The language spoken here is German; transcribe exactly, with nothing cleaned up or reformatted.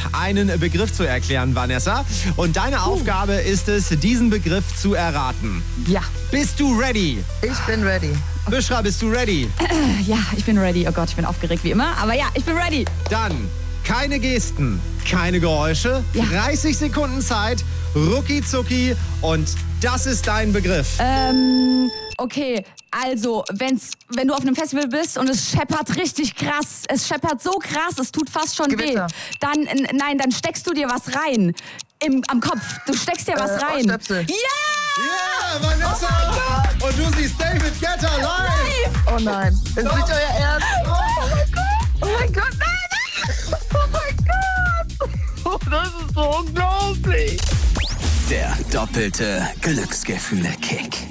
einen Begriff zu erklären, Vanessa. Und deine Aufgabe ist es, diesen Begriff zu erraten. Ja. Bist du ready? Ich bin ready. Bushra, bist du ready? Ja, ich bin ready. Oh Gott, ich bin aufgeregt wie immer. Aber ja, ich bin ready. Dann keine Gesten, keine Geräusche, Ja. dreißig Sekunden Zeit, rucki zucki und das ist dein Begriff. Ähm, okay, also, wenn's, wenn du auf einem Festival bist und es scheppert richtig krass, es scheppert so krass, es tut fast schon Gewitter. weh, dann, n- nein, dann steckst du dir was rein. Im, am Kopf. Du steckst dir was Äh, rein. Ohrstöpsel. Ja! Ja, Vanessa! und du siehst David Guetta live! Oh nein. Ist nicht euer Ernst? Oh mein Gott. Oh mein Gott. Nein, nein. Oh mein Gott. Oh, das ist so unglaublich. Der doppelte Glücksgefühle-Kick.